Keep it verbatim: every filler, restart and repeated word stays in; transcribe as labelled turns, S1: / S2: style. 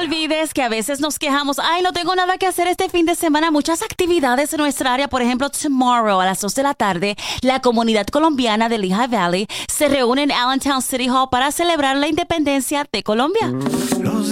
S1: olvides que a veces nos quejamos, ay, no tengo nada que hacer este fin de semana. Muchas actividades en nuestra área. Por ejemplo, tomorrow a las dos de la tarde, la comunidad colombiana de Lehigh Valley se reúne en Allentown City Hall para celebrar la independencia de Colombia.
S2: Los